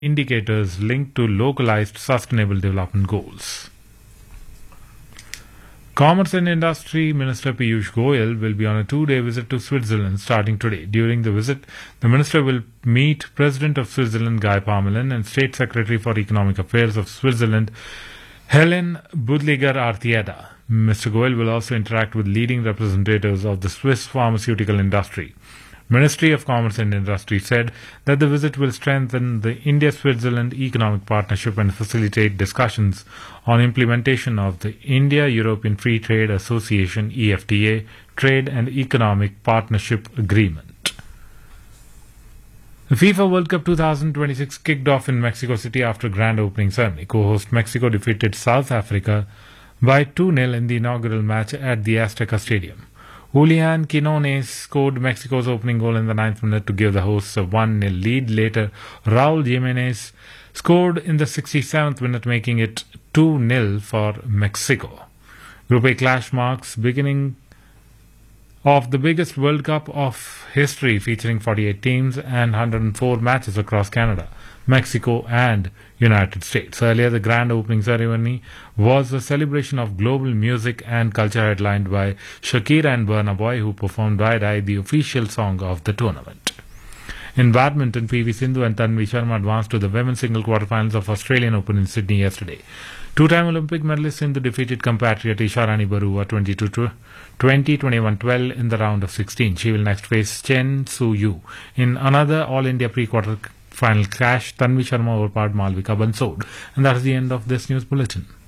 indicators linked to localized sustainable development goals. Commerce and Industry Minister Piyush Goyal will be on a two-day visit to Switzerland starting today. During the visit, the minister will meet President of Switzerland Guy Parmelin and State Secretary for Economic Affairs of Switzerland Helen Budliger-Artieda. Mr. Goyal will also interact with leading representatives of the Swiss pharmaceutical industry. Ministry of Commerce and Industry said that the visit will strengthen the India-Switzerland economic partnership and facilitate discussions on implementation of the India-European Free Trade Association EFTA Trade and Economic Partnership Agreement. The FIFA World Cup 2026 kicked off in Mexico City after a grand opening ceremony. Co-host Mexico defeated South Africa by 2-0 in the inaugural match at the Azteca Stadium. Julian Quinones scored Mexico's opening goal in the 9th minute to give the hosts a 1-0 lead. Later, Raul Jimenez scored in the 67th minute, making it 2-0 for Mexico. Group A clash marks beginning of the biggest World Cup of history, featuring 48 teams and 104 matches across Canada, Mexico and United States. Earlier, the grand opening ceremony was a celebration of global music and culture headlined by Shakira and Burna Boy, who performed Bye Bye, the official song of the tournament. In badminton, PV Sindhu and Tanvi Sharma advanced to the women's single quarterfinals of Australian Open in Sydney yesterday. Two-time Olympic medalist Sindhu defeated compatriot Isharani Barua 20-20, 21-12 in the round of 16. She will next face Chen Su-yu. In another All-India pre-quarter final clash, Tanvi Sharma overpowered Malvika Bansod. And that is the end of this news bulletin.